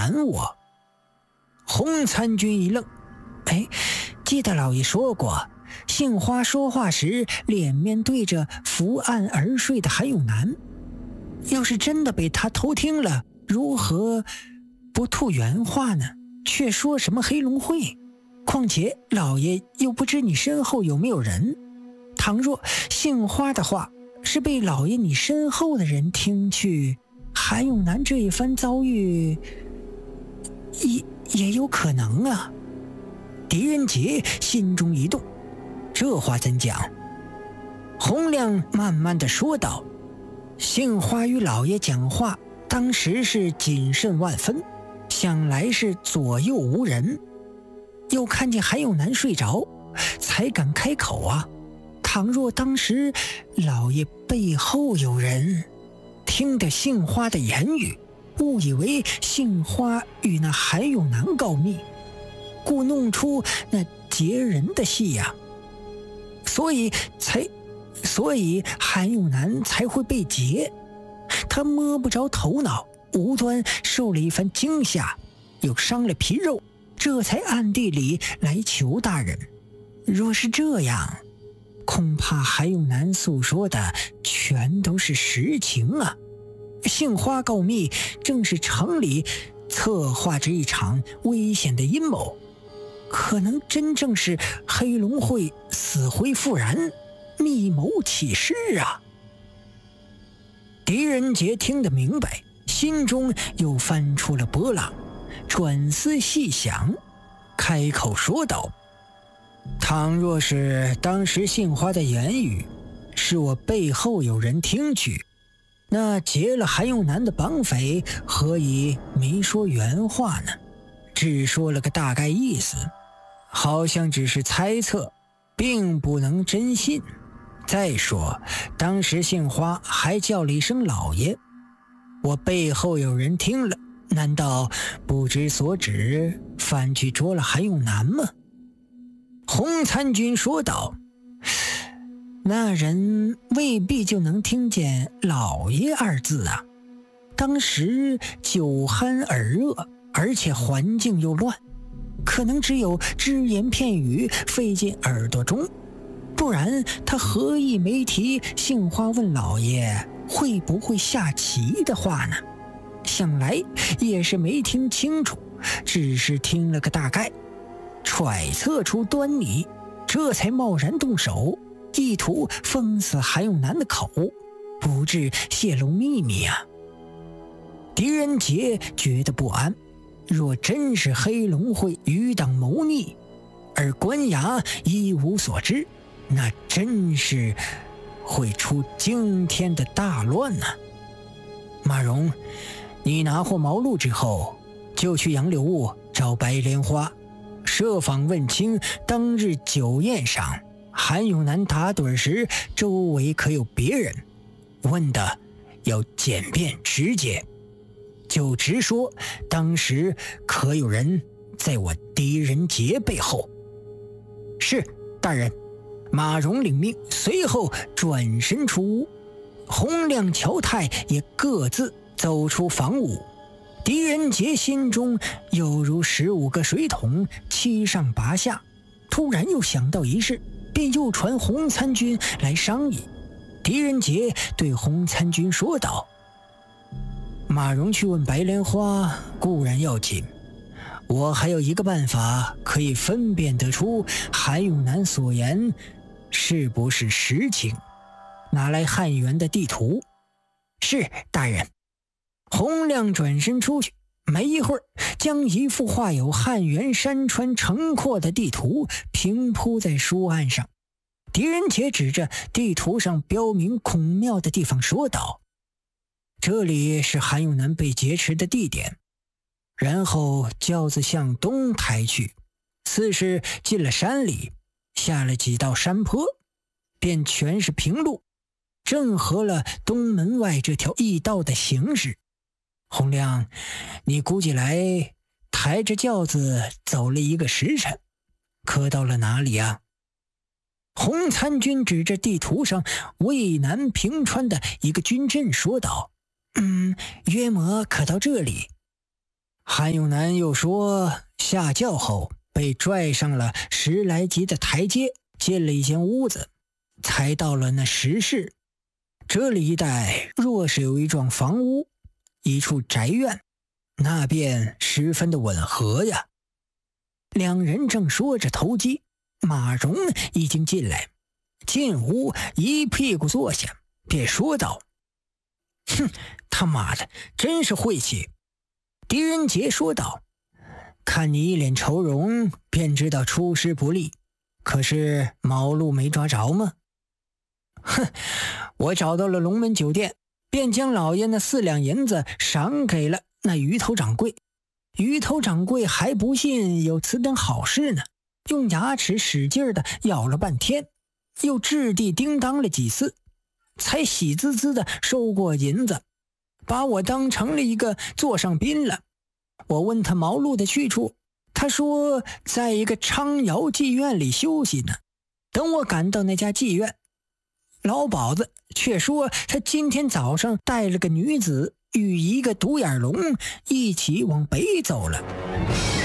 拦我。洪参军一愣，记得老爷说过，杏花说话时脸面对着伏案而睡的韩永南，要是真的被他偷听了，如何不吐原话呢？却说什么黑龙会？况且老爷又不知你身后有没有人，倘若杏花的话是被老爷你身后的人听去，韩永南这一番遭遇也有可能啊。狄仁杰心中一动，这话怎讲？洪亮慢慢地说道，杏花与老爷讲话当时是谨慎万分，想来是左右无人，又看见韩永南睡着，才敢开口啊。倘若当时老爷背后有人，听得杏花的言语，误以为杏花与那韩永南告密，故弄出那劫人的戏呀，所以韩永南才会被劫。他摸不着头脑，无端受了一番惊吓，又伤了皮肉，这才暗地里来求大人。若是这样，恐怕韩永南诉说的全都是实情啊。杏花告密正是城里策划着一场危险的阴谋，可能真正是黑龙会死灰复燃，密谋起事啊。狄仁杰听得明白，心中又翻出了波浪，转思细想，开口说道，倘若是当时杏花的言语是我背后有人听去，那劫了韩永南的绑匪何以没说原话呢？只说了个大概意思，好像只是猜测，并不能真信。再说当时杏花还叫了一声老爷，我背后有人听了，难道不知所指，反去捉了韩永南吗？洪参军说道，那人未必就能听见老爷二字啊。当时酒酣耳热，而且环境又乱，可能只有只言片语飞进耳朵中，不然他何意没提杏花问老爷会不会下棋的话呢？想来也是没听清楚，只是听了个大概，揣测出端倪，这才贸然动手，意图封死韩永南的口，不致泄露秘密啊。狄仁杰觉得不安，若真是黑龙会余党谋逆，而官衙一无所知，那真是会出惊天的大乱啊。马荣，你拿获毛路之后，就去杨柳坞找白莲花，设法问清当日酒宴上韩永南打盹时周围可有别人，问的要简便直接，就直说当时可有人在我狄仁杰背后。是，大人。马荣领命，随后转身出屋，洪亮、乔泰也各自走出房屋。狄仁杰心中有如15个水桶七上八下，突然又想到一事，便又传洪参军来商议。狄仁杰对洪参军说道，马荣去问白莲花固然要紧，我还有一个办法可以分辨得出韩永南所言是不是实情，拿来汉元的地图。是，大人。洪亮转身出去，没一会儿将一幅画有汉元山川城廓的地图平铺在书案上。狄仁杰指着地图上标明孔庙的地方说道，这里是韩永南被劫持的地点。然后轿子向东抬去，似是进了山里，下了几道山坡，便全是平路，正合了东门外这条驿道的形势。洪亮，你估计来抬着轿子走了一个时辰，可到了哪里啊？洪参军指着地图上渭南平川的一个军镇说道，约莫可到这里。 韩永南又说，下轿后被拽上了10来级的台阶，进了一间屋子，才到了那石室。这里一带若是有一幢房屋，一处宅院，那便十分的吻合呀。两人正说着投机，马蓉已经进来，进屋一屁股坐下，便说道：“哼，他妈的，真是晦气。”狄仁杰说道：“看你一脸愁容，便知道出师不利。可是毛路没抓着吗？”“哼，我找到了龙门酒店，便将老爷那4两银子赏给了那鱼头掌柜。鱼头掌柜还不信有此等好事呢，用牙齿使劲的咬了半天，又掷地叮当了几次，才喜滋滋的收过银子，把我当成了一个座上宾了。我问他毛路的去处，他说在一个昌窑妓院里休息呢。等我赶到那家妓院，老鸨子却说他今天早上带了个女子与一个独眼龙一起往北走了。”